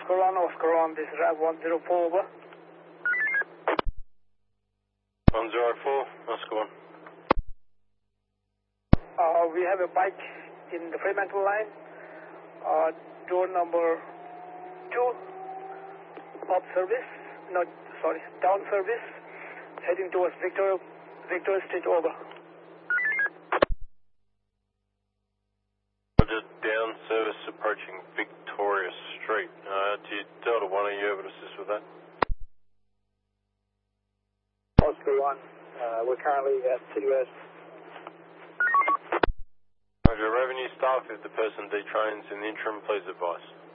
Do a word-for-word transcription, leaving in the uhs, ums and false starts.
Oscar one, Oscar one, this is Rav one zero four, over. one zero four, Oscar one. Uh, we have a bike in the Fremantle line, uh, door number two, up service, not, sorry, down service, heading towards Victoria, Victoria Street, over. Roger, down service approaching Victoria Street. Uh, to Delta one, are you able to assist with that? Oscar one, uh, we're currently at City West. Roger, revenue staff, if the person detrains in the interim, please advise.